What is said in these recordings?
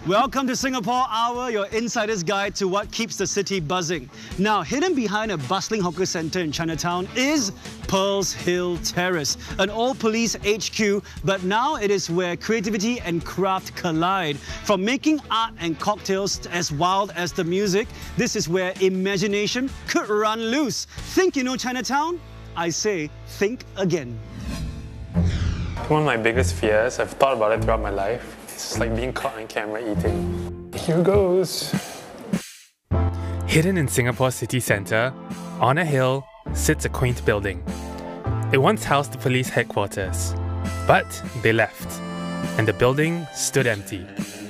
Welcome to Singapore Hour, your insider's guide to what keeps the city buzzing. Now, hidden behind a bustling hawker centre in Chinatown is Pearl's Hill Terrace, an old police HQ, but now it is where creativity and craft collide. From making art and cocktails as wild as the music, this is where imagination could run loose. Think you know Chinatown? I say, think again. One of my biggest fears, I've thought about it throughout my life, it's like being caught on camera eating. Here goes. Hidden in Singapore's city centre, on a hill, sits a quaint building. It once housed the police headquarters, but they left, and the building stood empty.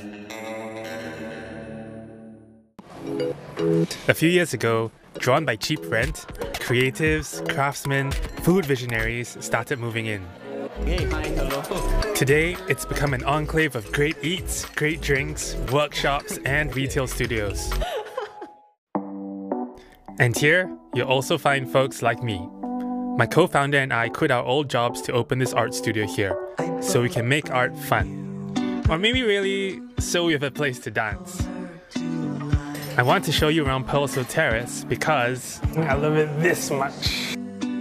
A few years ago, drawn by cheap rent, creatives, craftsmen, food visionaries started moving in. Hey, hi, hello. Today, it's become an enclave of great eats, great drinks, workshops, and retail studios. And here, you'll also find folks like me. My co-founder and I quit our old jobs to open this art studio here, so we can make art fun. Or maybe really, so we have a place to dance. I want to show you around Pearl's Hill Terrace because I love it this much.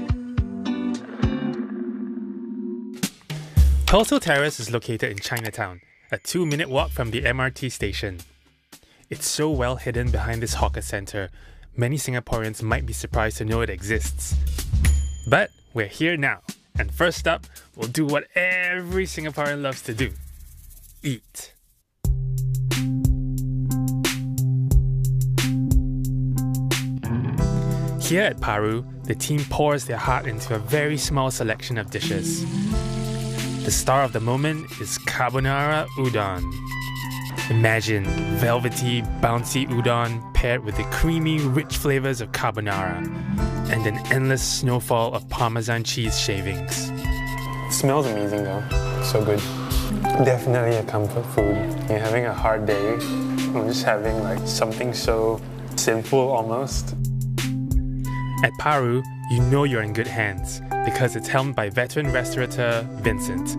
Pearl's Hill Terrace is located in Chinatown, a 2-minute walk from the MRT station. It's so well hidden behind this hawker centre, many Singaporeans might be surprised to know it exists. But we're here now, and first up, we'll do what every Singaporean loves to do: eat. Here at Paru, the team pours their heart into a very small selection of dishes. The star of the moment is carbonara udon. Imagine velvety, bouncy udon paired with the creamy, rich flavors of carbonara and an endless snowfall of Parmesan cheese shavings. It smells amazing though, so good. Definitely a comfort food. You're having a hard day, I'm just having like something so simple almost. At Paru, you know you're in good hands because it's helmed by veteran restaurateur Vincent.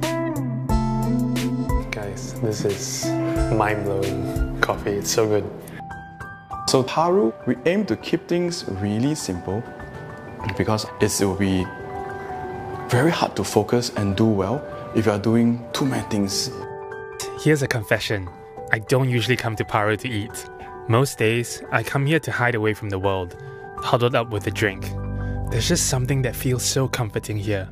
Guys, this is mind-blowing coffee, it's so good. So Paru, we aim to keep things really simple because it will be very hard to focus and do well if you are doing too many things. Here's a confession. I don't usually come to Paru to eat. Most days, I come here to hide away from the world, huddled up with a drink. There's just something that feels so comforting here.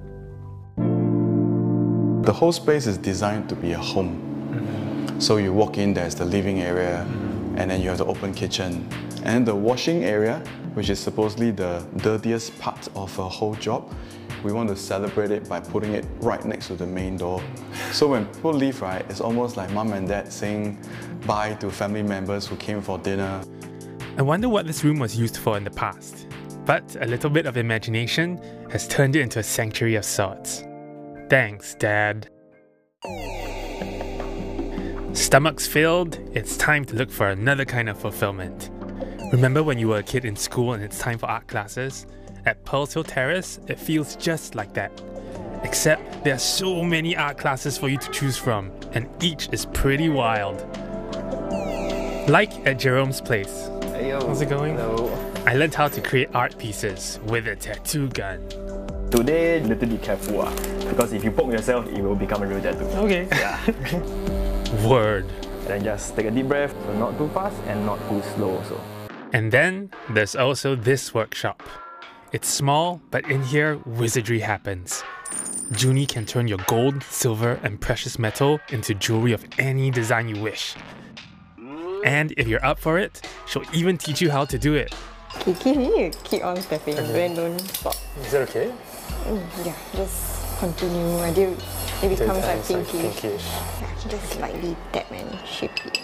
The whole space is designed to be a home. So you walk in, there's the living area, and then you have the open kitchen. And the washing area, which is supposedly the dirtiest part of a whole job, we want to celebrate it by putting it right next to the main door. So when people leave, right, it's almost like mom and dad saying bye to family members who came for dinner. I wonder what this room was used for in the past. But a little bit of imagination has turned it into a sanctuary of sorts. Thanks, Dad. Stomachs filled, it's time to look for another kind of fulfillment. Remember when you were a kid in school and it's time for art classes? At Pearl's Hill Terrace, it feels just like that. Except there are so many art classes for you to choose from, and each is pretty wild. Like at Jerome's place. Hey, yo. How's it going? Hello. I learned how to create art pieces with a tattoo gun. Today, you need to be careful because if you poke yourself, it will become a real tattoo. Okay. Yeah. Word. And then just take a deep breath, so not too fast and not too slow also. And then there's also this workshop. It's small, but in here, wizardry happens. Junie can turn your gold, silver, and precious metal into jewelry of any design you wish. And if you're up for it, she'll even teach you how to do it. Kiki, you need to keep on stepping, then don't stop. Is that okay? Yeah, just continue until it becomes like pinkish. Yeah, just slightly tap and shape it.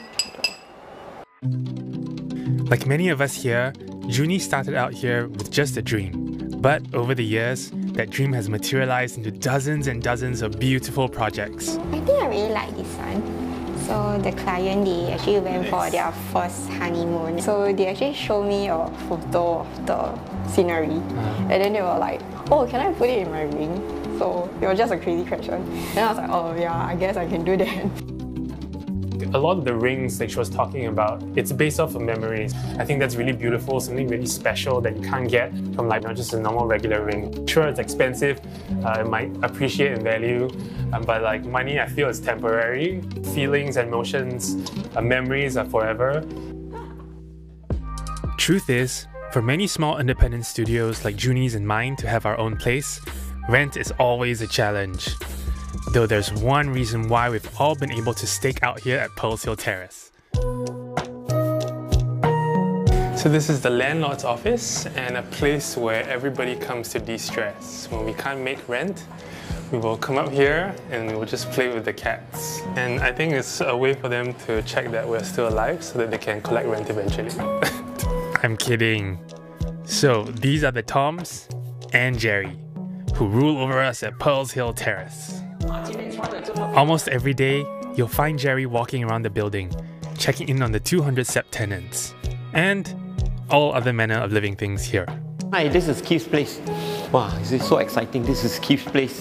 Like many of us here, Junie started out here with just a dream. But over the years, that dream has materialized into dozens and dozens of beautiful projects. I think I really like this one. So the client, they actually went for their first honeymoon. So they actually showed me a photo of the scenery. And then they were like, oh, can I put it in my ring? So it was just a crazy question. And I was like, oh yeah, I guess I can do that. a lot of the rings that she was talking about, it's based off of memories. I think that's really beautiful, something really special that you can't get from like not just a normal regular ring. Sure, it's expensive, it might appreciate in value, but like money, I feel is temporary. Feelings and emotions, memories are forever. Truth is, for many small independent studios like Junie's and mine to have our own place, rent is always a challenge. Though there's one reason why we've all been able to stake out here at Pearl's Hill Terrace. So this is the landlord's office and a place where everybody comes to de-stress. When we can't make rent, we will come up here and we will just play with the cats. And I think it's a way for them to check that we're still alive so that they can collect rent eventually. I'm kidding. So these are the Toms and Jerry, who rule over us at Pearl's Hill Terrace. Almost every day, you'll find Jerry walking around the building, checking in on the 200 SEP tenants, and all other manner of living things here. Hi, this is Keith's place. Wow, this is so exciting. This is Keith's place.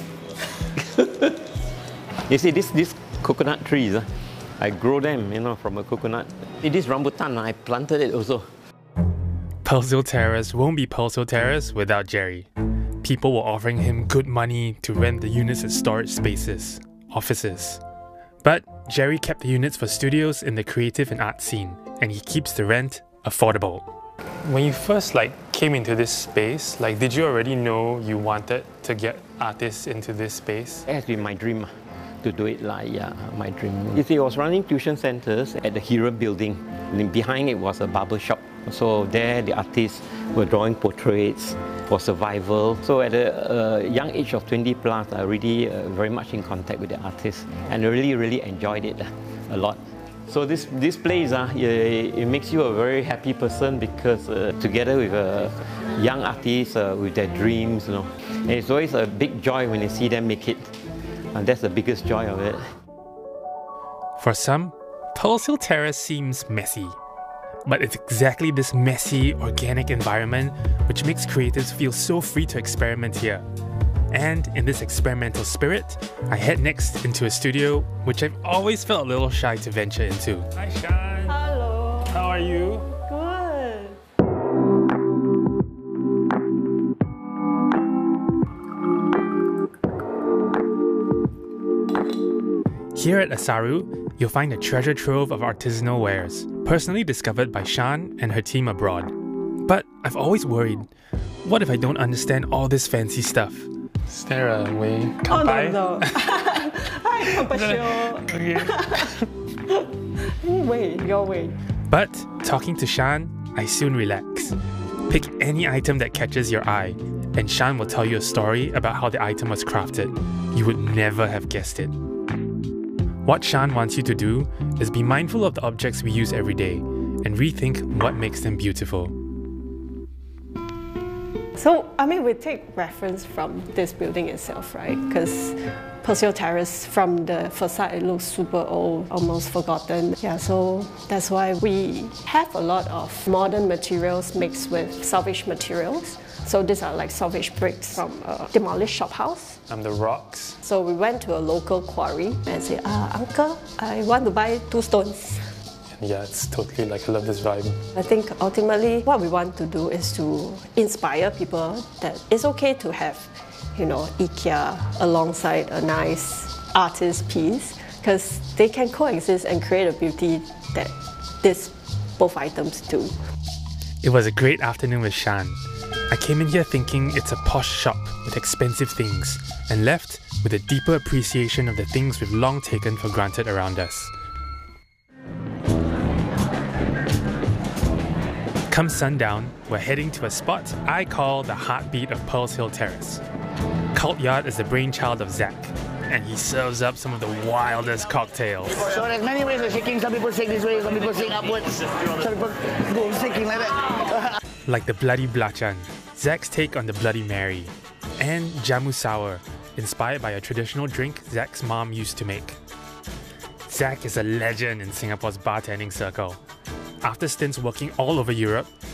You see, these coconut trees, I grow them, from a coconut. This rambutan, I planted it also. Pearl's Hill Terrace won't be Pearl's Hill Terrace without Jerry. People were offering him good money to rent the units as storage spaces, offices. But Jerry kept the units for studios in the creative and art scene, and he keeps the rent affordable. When you first came into this space, did you already know you wanted to get artists into this space? It has been my dream to do it my dream. You see, I was running tuition centers at the Hero building, and behind it was a barber shop. So there the artists were drawing portraits for survival. So at a young age of 20 plus, I really very much in contact with the artists and really enjoyed it a lot. So this place, it makes you a very happy person because together with young artists with their dreams, and it's always a big joy when you see them make it. And that's the biggest joy of it. For some, Pearl's Hill Terrace seems messy. But it's exactly this messy, organic environment which makes creatives feel so free to experiment here. And in this experimental spirit, I head next into a studio which I've always felt a little shy to venture into. Hi Shan! Hello! How are you? Good! Here at Asaru, you'll find a treasure trove of artisanal wares, personally discovered by Shan and her team abroad. But I've always worried, what if I don't understand all this fancy stuff? Is there a way? Kanpai? Oh, no. Hi, Okay. Wait, your way. But talking to Shan, I soon relax. Pick any item that catches your eye, and Shan will tell you a story about how the item was crafted. You would never have guessed it. What Shan wants you to do is be mindful of the objects we use every day and rethink what makes them beautiful. So, we take reference from this building itself, right? Because Pearl's Hill Terrace, from the facade, it looks super old, almost forgotten. Yeah, so that's why we have a lot of modern materials mixed with salvage materials. So these are salvage bricks from a demolished shop house. The rocks. So we went to a local quarry and said, Uncle, I want to buy 2 stones. Yeah, it's totally I love this vibe. I think ultimately what we want to do is to inspire people that it's okay to have, IKEA alongside a nice artist piece, because they can coexist and create a beauty that both items do. It was a great afternoon with Shan. I came in here thinking it's a posh shop with expensive things, and left with a deeper appreciation of the things we've long taken for granted around us. Come sundown, we're heading to a spot I call the heartbeat of Pearl's Hill Terrace. Cult Yard is the brainchild of Zach, and he serves up some of the wildest cocktails. So there's many ways of shaking. Some people shake this way, some people shake upwards, some people go shaking like that. Like the Bloody Blachan, Zach's take on the Bloody Mary, and Jamu Sour, inspired by a traditional drink Zach's mom used to make. Zach is a legend in Singapore's bartending circle. After stints working all over Europe,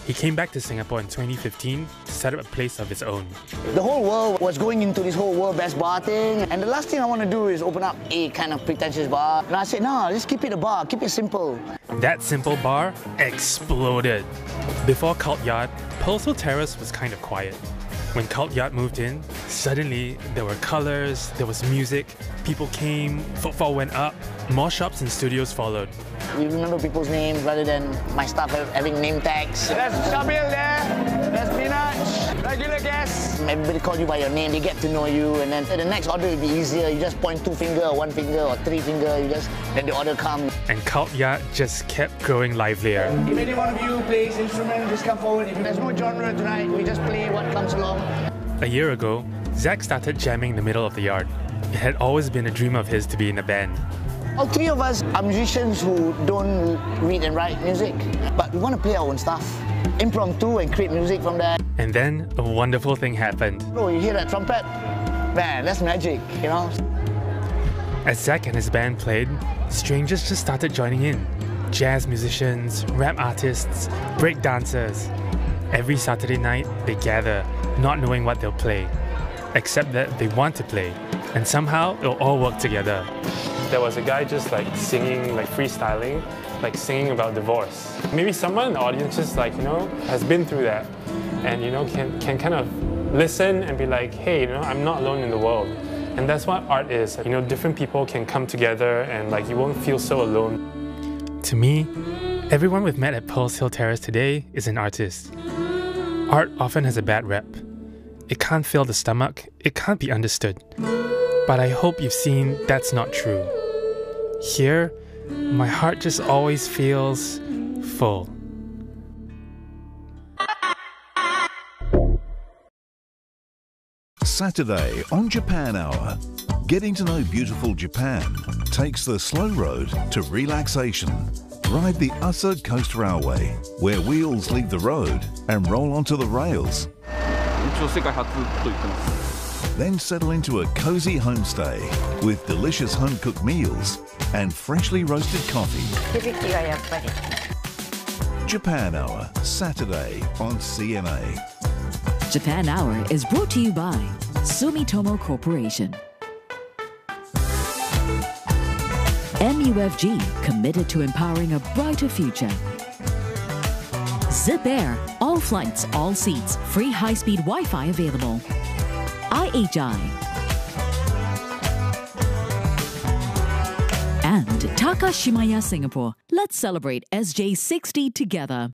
He came back to Singapore in 2015 to set up a place of his own. The whole world was going into this whole world best bar thing, and the last thing I want to do is open up a kind of pretentious bar. And I said, no, just keep it a bar, keep it simple. That simple bar exploded. Before Cult Yard, Pearl's Hill Terrace was kind of quiet. When Cult Yard moved in, suddenly there were colours, there was music, people came, footfall went up, more shops and studios followed. We remember people's names rather than my staff having name tags. There's Shabil there, there's Minaj, regular guests. Everybody call you by your name, they get to know you, and then the next order will be easier. You just point 2 finger or 1 finger or 3 finger, then the order comes. And Cult Yard just kept growing livelier. If any one of you plays instrument, just come forward. If there's no genre tonight, we just play what comes along. A year ago, Zach started jamming in the middle of the yard. It had always been a dream of his to be in a band. All 3 of us are musicians who don't read and write music, but we want to play our own stuff, impromptu and create music from there. And then a wonderful thing happened. Oh, you hear that trumpet? Man, that's magic, you know? As Zach and his band played, strangers just started joining in. Jazz musicians, rap artists, break dancers. Every Saturday night, they gather, not knowing what they'll play, except that they want to play, and somehow it'll all work together. There was a guy just like singing, like freestyling, like singing about divorce. Maybe someone in the audience just like, has been through that and, can kind of listen and be like, hey, I'm not alone in the world. And that's what art is. Different people can come together and like you won't feel so alone. To me, everyone we've met at Pearl's Hill Terrace today is an artist. Art often has a bad rep. It can't fill the stomach, it can't be understood. But I hope you've seen that's not true. Here, my heart just always feels full. Saturday on Japan Hour. Getting to know beautiful Japan takes the slow road to relaxation. Ride the Asa Coast Railway, where wheels leave the road and roll onto the rails. Then settle into a cozy homestay with delicious home-cooked meals and freshly roasted coffee. Japan Hour, Saturday on CNA. Japan Hour is brought to you by Sumitomo Corporation. MUFG, committed to empowering a brighter future. Zip Air, all flights, all seats, free high-speed Wi-Fi available. IHI. And Takashimaya Singapore. Let's celebrate SJ60 together.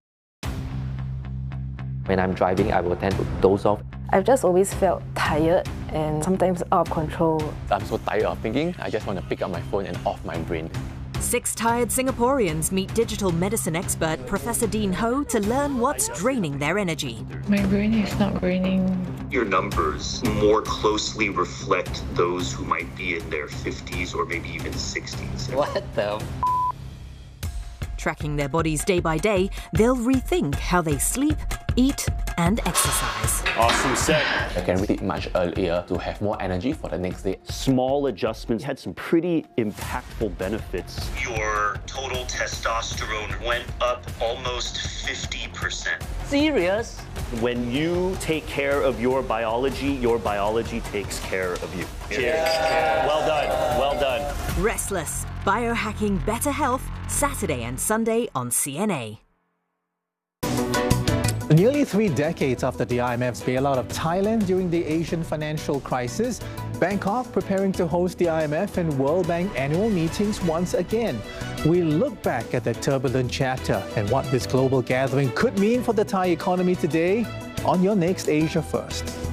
When I'm driving, I will tend to doze off. I've just always felt tired and sometimes out of control. I'm so tired of thinking, I just want to pick up my phone and off my brain. 6 tired Singaporeans meet digital medicine expert Professor Dean Ho to learn what's draining their energy. My brain is not draining. Your numbers more closely reflect those who might be in their 50s or maybe even 60s. What the? Tracking their bodies day by day, they'll rethink how they sleep, eat, and exercise. Awesome set. I can read it much earlier to have more energy for the next day. Small adjustments had some pretty impactful benefits. Your total testosterone went up almost 50%. Serious? When you take care of your biology takes care of you. Cheers. Yeah. Well done. Well done. Restless. Biohacking Better Health, Saturday and Sunday on CNA. Nearly 3 decades after the IMF's bailout of Thailand during the Asian financial crisis, Bangkok preparing to host the IMF and World Bank annual meetings once again. We look back at that turbulent chapter and what this global gathering could mean for the Thai economy today on your next Asia First.